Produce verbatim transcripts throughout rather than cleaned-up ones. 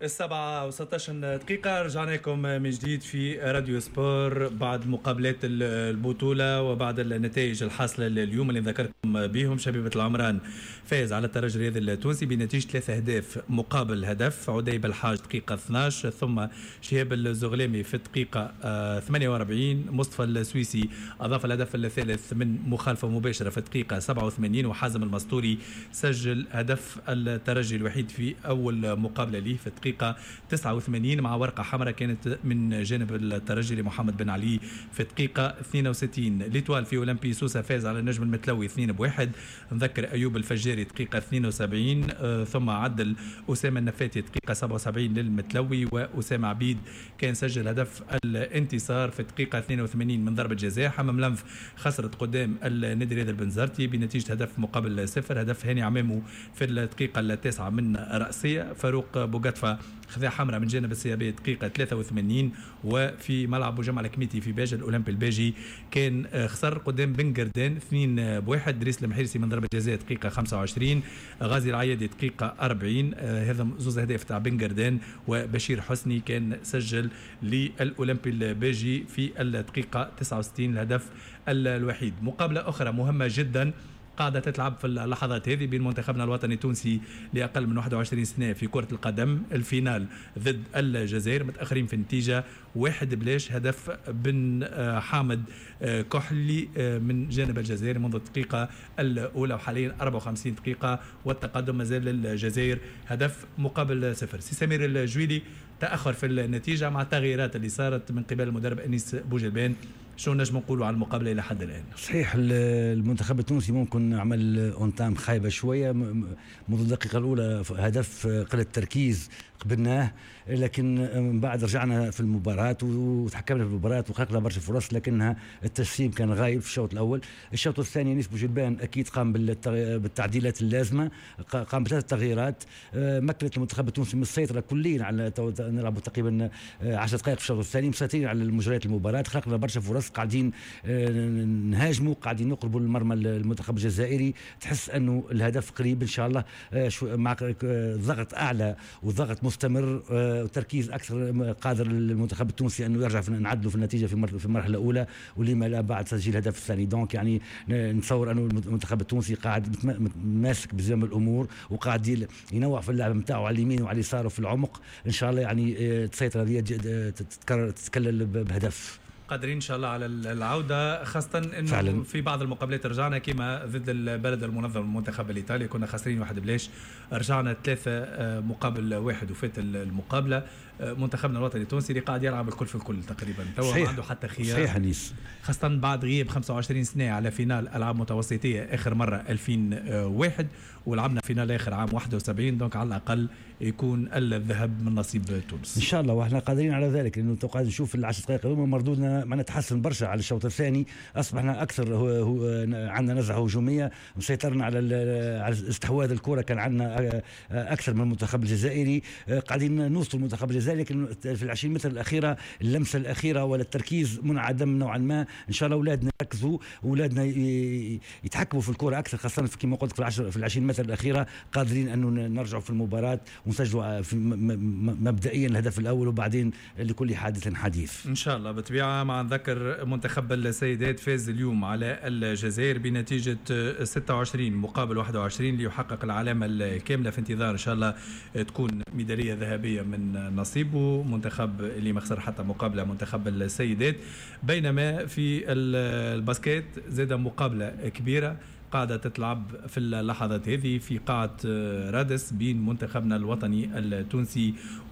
السبعة وستة عشر دقيقة رجعنا لكم من جديد في راديو سبور بعد مقابلات البطولة وبعد النتائج الحاصلة اليوم اللي ذكرتكم بهم. شبيبة العمران فاز على الترجي الرياضي التونسي بنتيجة ثلاثة أهداف مقابل هدف. عديب الحاج دقيقة اثني عشر، ثم شهاب الزغلامي في الدقيقة ثمانية وأربعين، مصطفى السويسي أضاف الهدف الثالث من مخالفة مباشرة في الدقيقة سبعة وثمانين، وحازم المسطوري سجل هدف الترجي الوحيد في أول مقابلة له في الدقيقة تسعة وثمانين مع ورقة حمراء كانت من جانب الترجي لمحمد بن علي في الدقيقة اثنين وستين. ليتوال في أولمبي سوسة فاز على النجم المتلوي اثنين بواحد. نذكر أيوب الفجاري دقيقة اثنين وسبعين، آه ثم عدل أسامة النفاتي دقيقة سبعة وسبعين للمتلوي، وأسامة عبيد كان سجل هدف الانتصار في الدقيقة اثنين وثمانين من ضربة جزاء. حمام لنف خسرت قدام النادي الرياضي البنزرتي بنتيجة هدف مقابل صفر. هدف هاني عمامو في الدقيقة التاسعة من رأسية. فاروق بوغاتفا خذا حمراء من جانب السيابية دقيقة ثلاثة وثمانين. وفي ملعب بوجمع الكميتي في باجة الأولمبي الباجي كان خسر قدام بن قردان اثنين بواحد. دريس المحيرسي من ضربة جزاء دقيقة خمسة وعشرين. غازي العيادي دقيقة أربعين. هذا زوز أهداف تاع بن قردان. وبشير حسني كان سجل للأولمبي الباجي في الدقيقة تسعة وستين الهدف الوحيد. مقابلة أخرى مهمة جدا قاعدة تتلعب في اللحظات هذه بين منتخبنا الوطني التونسي لأقل من واحد وعشرين سنة في كرة القدم. الفينال ضد الجزائر، متأخرين في النتيجة واحد بلاش. هدف بن حامد كحلي من جانب الجزائر منذ الدقيقة الأولى، وحاليا أربعة وخمسين دقيقة والتقدم مازال للجزائر هدف مقابل صفر. سي سمير الجويلي تأخر في النتيجة مع التغييرات اللي صارت من قبل المدرب أنيس بوجلبان. شو نجم نقولوا على المقابله الى حد الان؟ صحيح المنتخب التونسي ممكن عمل اونتام خايبه شويه منذ الدقيقه الاولى، هدف قله تركيز قبلناه، لكن من بعد رجعنا في المباراه وتحكمنا في المباراه وخلقنا برشا فرص، لكنها التسليم كان غايب في الشوط الاول. الشوط الثاني أنيس بوجلبان اكيد قام بالتعديلات اللازمه، قام بثلاث تغييرات مكنت المنتخب التونسي من السيطره كليا على نلعب تقريبا عشر دقائق في الشوط الثاني، مسيطرين على مجريات المباراه، خلقنا برشا فرص، قاعدين نهاجموا، قاعدين نقربوا للمرمى المنتخب الجزائري. تحس انه الهدف قريب ان شاء الله، مع ضغط اعلى وضغط مستمر وتركيز اكثر قادر المنتخب التونسي انه يرجع نعدلوا في النتيجه في المرحله الاولى، ولما لا بعد تسجيل الهدف الثاني. دونك يعني نتصور انه المنتخب التونسي قاعد ماسك بزمام الامور وقاعد ينوع في اللعب نتاعو على اليمين وعلى اليسار وفي العمق. ان شاء الله يعني تسيطر هذه تتكرر تتكلل بهدف. قادرين ان شاء الله على العوده، خاصه انه فعلا في بعض المقابلات رجعنا كما ضد البلد المنظم المنتخب الايطالي كنا خاسرين واحد بلاش، رجعنا ثلاثه مقابل واحد وفات المقابله. منتخبنا الوطني التونسي اللي قاعد يلعب الكل في الكل تقريبا، تو ما عنده حتى خيار. صحيح نيس، خاصه بعد غياب خمسة وعشرين سنه على فينال العاب متوسطيه اخر مره ألفين وواحد، ولعبنا فينال اخر عام واحد وسبعين. دونك على الاقل يكون الذهب من نصيب تونس ان شاء الله، واحنا قادرين على ذلك، لانه قاعد نشوف العشر دقائق هما مردودنا معنا تحسن برشا على الشوط الثاني، اصبحنا اكثر هو هو عندنا نزعه هجوميه، مسيطرنا على على استحواذ الكره، كان عندنا اكثر من المنتخب الجزائري، قاعدين نوصل المنتخب الجزائري، لكن في العشرين متر الاخيره اللمسه الاخيره ولا التركيز منعدم نوعا ما. ان شاء الله اولادنا يركزوا، اولادنا يتحكموا في الكره اكثر، خاصه في كما قلت في العشر في العشرين متر الاخيره، قادرين انه نرجعوا في المباراه ونسجلوا في مبدئيا الهدف الاول، وبعدين لكل حادث حديث ان شاء الله. بالطبيعه مع نذكر منتخب السيدات فاز اليوم على الجزائر بنتيجه ستة وعشرين مقابل واحد وعشرين ليحقق العلامه الكامله، في انتظار ان شاء الله تكون ميداليه ذهبيه من نصيبه. منتخب اللي ما خسر حتى مقابله منتخب السيدات. بينما في الباسكيت زاد مقابله كبيره قاعدة تتلعب في اللحظات هذه في قاعة رادس بين منتخبنا الوطني التونسي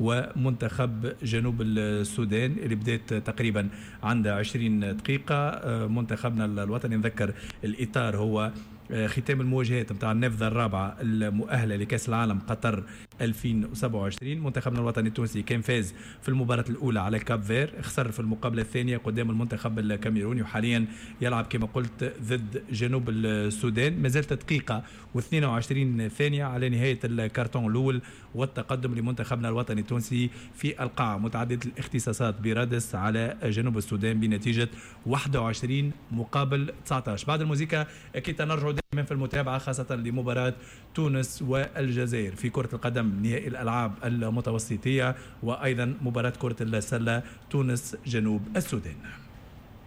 ومنتخب جنوب السودان اللي بدأت تقريبا عندها عشرين دقيقة. منتخبنا الوطني نذكر الإطار هو ختام المواجهات نتاع النافذة الرابعة المؤهلة لكأس العالم قطر ألفين وسبعة وعشرين. منتخبنا الوطني التونسي كان فاز في المباراة الأولى على كاب فير، خسر في المقابلة الثانية قدام المنتخب الكاميروني، وحاليا يلعب كما قلت ضد جنوب السودان. ما زالت دقيقة واثنين وعشرين ثانية على نهاية الكارتون الأول، والتقدم لمنتخبنا الوطني التونسي في القاعة متعددة الاختصاصات برادس على جنوب السودان بنتيجة واحد وعشرين مقابل تسعة عشر. بعد الموسيقى أكيد نرجع في المتابعة خاصة لمباراة تونس والجزائر في كرة القدم نهائي الألعاب المتوسطية، وأيضا مباراة كرة السلة تونس جنوب السودان.